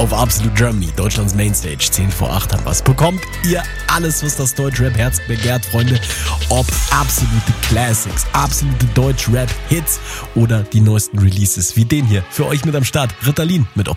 auf Absolute Germany, Deutschlands Mainstage. 10 vor 8 haben wir's. Bekommt ihr alles, was das Deutschrap-Herz begehrt, Freunde. Ob absolute Classics, absolute Deutsch-Rap-Hits oder die neuesten Releases wie den hier. Für euch mit am Start, Ritalin mit